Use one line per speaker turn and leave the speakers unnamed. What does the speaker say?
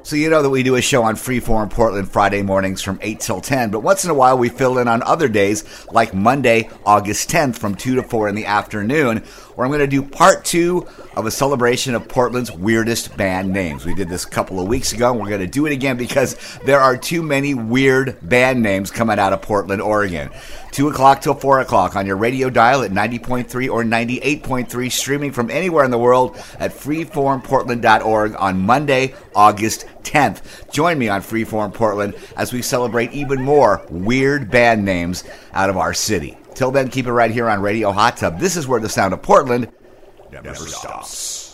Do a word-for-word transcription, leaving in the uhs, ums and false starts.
So you know that we do a show on Freeform Portland Friday mornings from eight till ten, but once in a while we fill in on other days, like Monday, August tenth from two to four in the afternoon, where I'm going to do part two of a celebration of Portland's weirdest band names. We did this a couple of weeks ago, and we're going to do it again because there are too many weird band names coming out of Portland, Oregon. two o'clock till four o'clock on your radio dial at ninety point three or ninety-eight point three, streaming from anywhere in the world at freeform portland dot org on Monday, August tenth. Join me on Freeform Portland as we celebrate even more weird band names out of our city. Till then, keep it right here on Radio Hot Tub. This is where the sound of Portland never, never stops. stops.